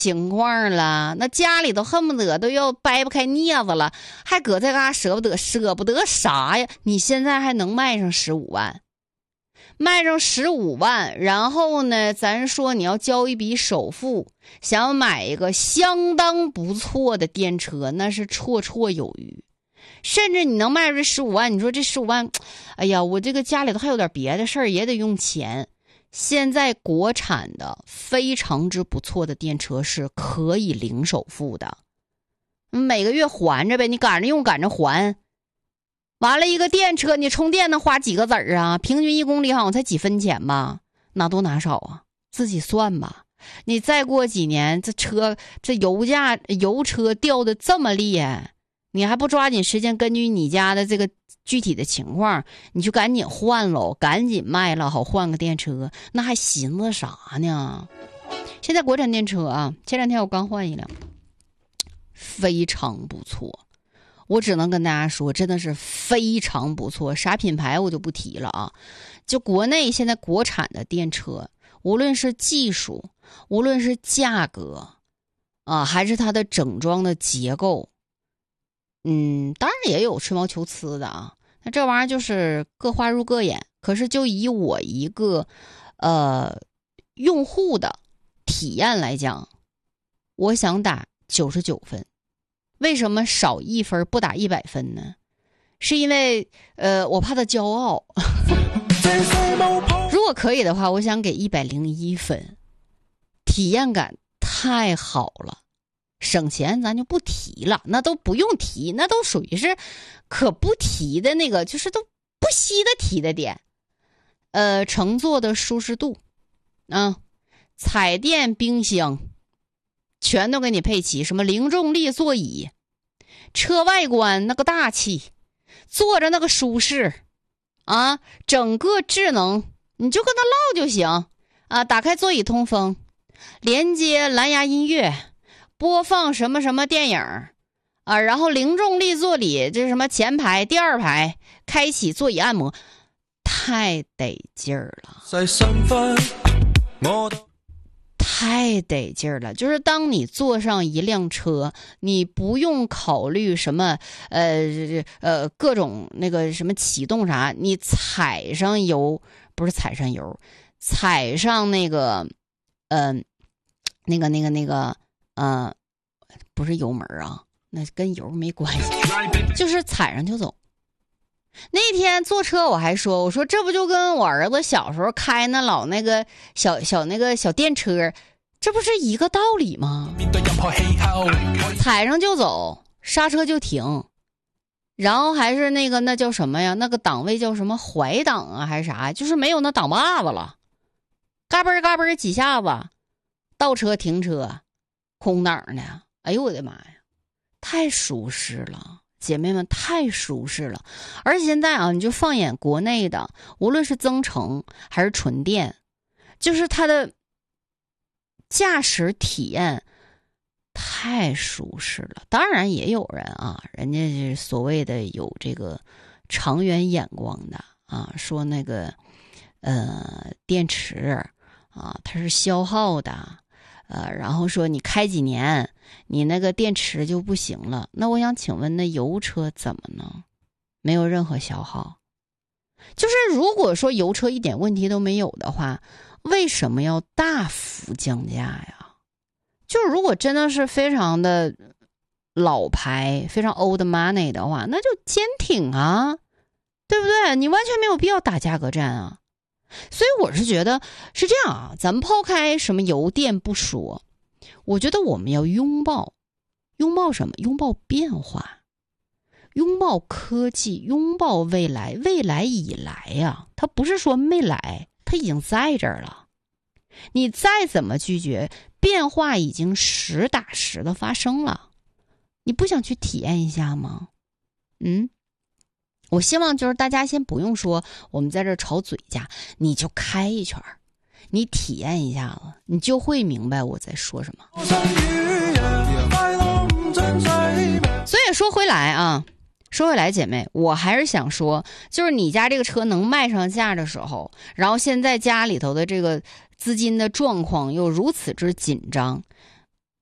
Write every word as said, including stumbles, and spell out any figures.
情况了，那家里都恨不得都要掰不开镊子了，还搁这嘎舍不得舍不得啥呀？你现在还能卖上十五万，卖上十五万，然后呢，咱说你要交一笔首付，想买一个相当不错的电车，那是绰绰有余。甚至你能卖出这十五万，你说这十五万，哎呀，我这个家里头还有点别的事儿，也得用钱。现在国产的非常之不错的电车是可以零首付的，每个月还着呗，你赶着用赶着还。完了一个电车你充电能花几个子儿啊？平均一公里好像才几分钱吧，哪多哪少啊？自己算吧。你再过几年这车这油价油车掉的这么厉害，你还不抓紧时间根据你家的这个具体的情况，你就赶紧换喽，赶紧卖了，好换个电车，那还寻思啥呢？现在国产电车啊，前两天我刚换一辆，非常不错，我只能跟大家说，真的是非常不错。啥品牌我就不提了啊，就国内现在国产的电车，无论是技术，无论是价格啊，还是它的整装的结构。嗯，当然也有吹毛求疵的啊，那这玩意儿就是各花入各眼。可是就以我一个呃用户的体验来讲，我想打九十九分。为什么少一分不打一百分呢？是因为呃我怕他骄傲。如果可以的话，我想给一百零一分，体验感太好了。省钱咱就不提了，那都不用提，那都属于是可不提的那个，就是都不惜的提的点。呃，乘坐的舒适度啊，彩电冰箱全都给你配齐，什么零重力座椅，车外观那个大气，坐着那个舒适啊，整个智能你就跟他唠就行啊，打开座椅通风，连接蓝牙音乐，播放什么什么电影啊，然后零重力座椅，这是什么前排第二排开启座椅按摩，太得劲儿了，太得劲儿了。就是当你坐上一辆车，你不用考虑什么呃呃各种那个什么启动啥，你踩上油，不是踩上油，踩上那个嗯、呃、那个那个那个呃，不是油门啊，那跟油没关系，就是踩上就走。那天坐车我还说，我说这不就跟我儿子小时候开那老那个小小那个小电车，这不是一个道理吗？踩上就走，刹车就停，然后还是那个那叫什么呀？那个档位叫什么怀档啊还是啥？就是没有那档把子了，嘎嘣嘎嘣几下子，倒车停车。空档的，哎呦我的妈呀，太舒适了，姐妹们，太舒适了。而且现在啊，你就放眼国内的，无论是增程还是纯电，就是它的驾驶体验太舒适了。当然也有人啊，人家是所谓的有这个长远眼光的啊，说那个呃电池啊，它是消耗的。呃，然后说你开几年，你那个电池就不行了。那我想请问，那油车怎么呢？没有任何消耗。就是如果说油车一点问题都没有的话，为什么要大幅降价呀？就如果真的是非常的老牌，非常 old money 的话，那就坚挺啊，对不对？你完全没有必要打价格战啊。所以我是觉得是这样啊，咱们抛开什么油电不说，我觉得我们要拥抱拥抱什么？拥抱变化，拥抱科技，拥抱未来。未来已来呀、啊，它不是说没来，它已经在这儿了。你再怎么拒绝，变化已经实打实的发生了，你不想去体验一下吗？嗯。我希望就是大家先不用说我们在这吵嘴架，你就开一圈，你体验一下子，你就会明白我在说什么。所以说回来啊，说回来姐妹，我还是想说，就是你家这个车能卖上价的时候，然后现在家里头的这个资金的状况又如此之紧张，